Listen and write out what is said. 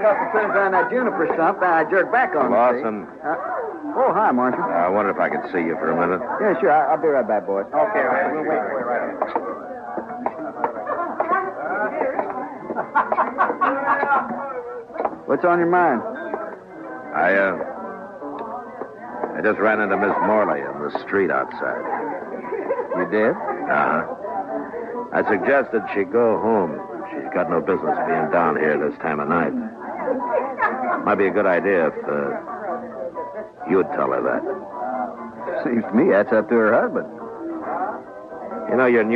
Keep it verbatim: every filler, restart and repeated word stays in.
off as soon as I that juniper stump, then I jerk back on it. Lawson. Uh, oh, hi, Marshal. Uh, I wonder if I could see you for a minute. Yeah, sure. I- I'll be right back, boys. Okay, all right. We'll wait for you right here. What's on your mind? I, uh... I just ran into Miss Morley on the street outside. You did? Uh-huh. I suggested she go home. She's got no business being down here this time of night. Might be a good idea if, uh... you'd tell her that. Seems to me that's up to her husband. You know, your